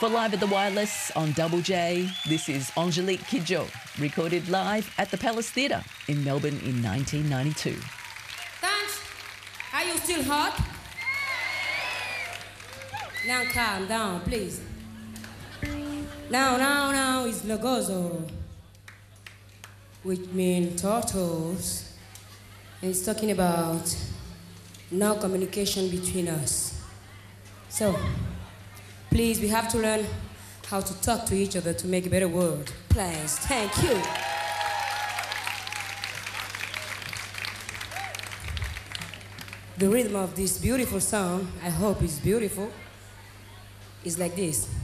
For Live at the Wireless on Double J, this is Angelique Kidjo, recorded live at the Palace Theatre in Melbourne in 1992. Thanks. Are you still hot? Now calm down, please. Now is Logozo, which means turtles. And it's talking about no communication between us. So, please, we have to learn how to talk to each other to make a better world. Please, thank you. The rhythm of this beautiful song, I hope it's beautiful, is like this.